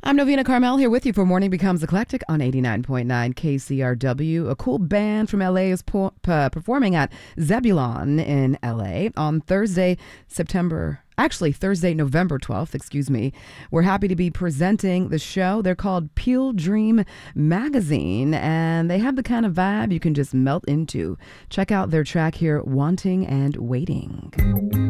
I'm Novena Carmel here with you for Morning Becomes Eclectic on 89.9 KCRW. A cool band from LA is performing at Zebulon in LA on Thursday, November 12th, We're happy to be presenting the show. They're called Peel Dream Magazine, and they have the kind of vibe you can just melt into. Check out their track here, Wanting and Waiting.